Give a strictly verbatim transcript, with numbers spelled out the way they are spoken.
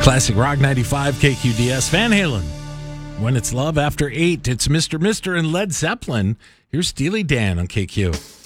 Classic Rock ninety-five, K Q D S, Van Halen. When it's love after eight, it's Mister Mister and Led Zeppelin. Here's Steely Dan on K Q.